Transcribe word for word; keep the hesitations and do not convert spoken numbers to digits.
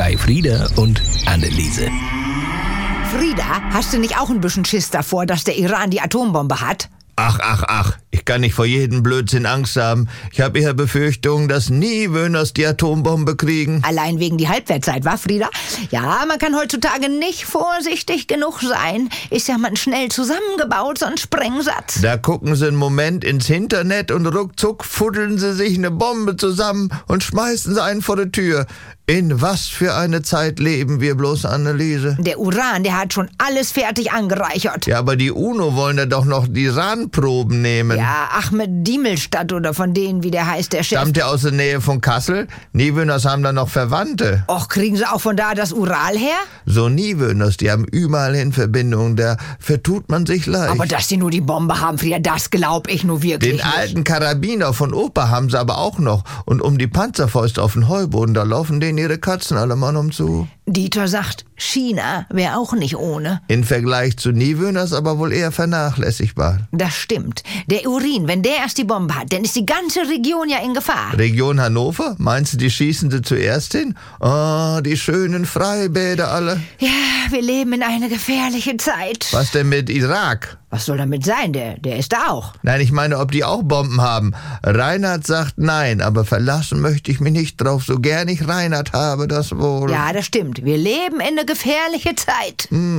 bei Frieda und Anneliese. Frieda, hast du nicht auch ein bisschen Schiss davor, dass der Iran die Atombombe hat? Ach, ach, ach, ich kann nicht vor jedem Blödsinn Angst haben. Ich habe eher Befürchtungen, dass nie Wöhners die Atombombe kriegen. Allein wegen die Halbwertzeit, wa, Frieda? Ja, man kann heutzutage nicht vorsichtig genug sein. Ist ja man schnell zusammengebaut, so ein Sprengsatz. Da gucken sie einen Moment ins Internet und ruckzuck fuddeln sie sich eine Bombe zusammen und schmeißen sie einen vor die Tür. In was für eine Zeit leben wir bloß, Anneliese? Der Uran, der hat schon alles fertig angereichert. Ja, aber die UNO wollen ja doch noch die Iran-Proben nehmen. Ja, Ahmed Diemelstadt oder von denen, wie der heißt, der Chef. Stammt der aus der Nähe von Kassel? Niewöhners haben da noch Verwandte. Och, kriegen sie auch von da das Ural her? So Niewöhners, die haben überall hin Verbindungen, da vertut man sich leicht. Aber dass die nur die Bombe haben, Frieda, das glaub ich nur wirklich Den nicht. alten Karabiner von Opa haben sie aber auch noch. Und um die Panzerfäuste auf den Heuboden, da laufen denen ihre Katzen alle Mann um zu. Dieter sagt, China wäre auch nicht ohne. In Vergleich zu Niewöhners aber wohl eher vernachlässigbar. Das stimmt. Der Urin, wenn der erst die Bombe hat, dann ist die ganze Region ja in Gefahr. Region Hannover? Meinst du, die schießen sie zuerst hin? Oh, die schönen Freibäder alle. Ja, wir leben in einer gefährlichen Zeit. Was denn mit Irak? Was soll damit sein? Der, der ist da auch. Nein, ich meine, ob die auch Bomben haben. Reinhard sagt nein, aber verlassen möchte ich mich nicht drauf, so gern ich Reinhard habe, das wohl. Ja, das stimmt. Wir leben in einer gefährlichen Zeit. Hm.